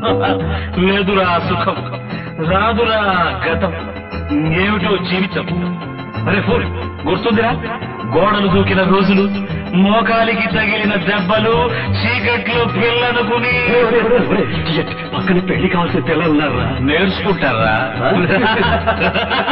లేదురా సుఖం, రాదురా గతం, ఏమిటో జీవితం. అరే ఫోన్ గుర్తుందిరా? గోడలు దూకిన రోజులు, మోకాలికి తగిలిన దెబ్బలు, చీకట్లో పిల్లనుకుని. పక్కన పెళ్లి కావాల్సిన పిల్లలున్నారా? నేర్చుకుంటారా?